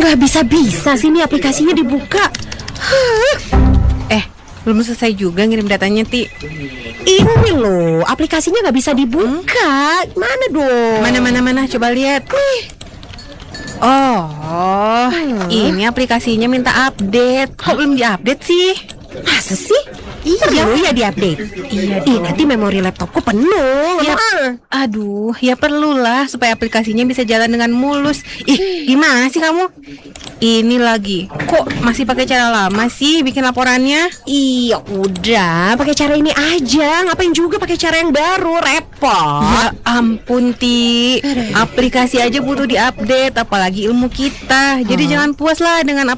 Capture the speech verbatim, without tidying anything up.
Nggak bisa-bisa sih ini aplikasinya dibuka. Hah? Eh, belum selesai juga ngirim datanya, Ti. Ini loh, aplikasinya nggak bisa dibuka. Mana dong? Mana mana mana, coba lihat. Oh, ini aplikasinya minta update. Kok belum diupdate sih? Masa sih? Iya, perlu ya diupdate. Iya Ih, dong. nanti memori laptopku penuh. Ya, Ah. aduh, ya perlulah supaya aplikasinya bisa jalan dengan mulus. Ih, gimana sih kamu? Ini lagi, kok masih pakai cara lama sih bikin laporannya? Iya, udah pakai cara ini aja. Ngapain juga pakai cara yang baru? Repot. Ya ampun, Ti. Aplikasi aja butuh diupdate, apalagi ilmu kita. Jadi jangan puas lah dengan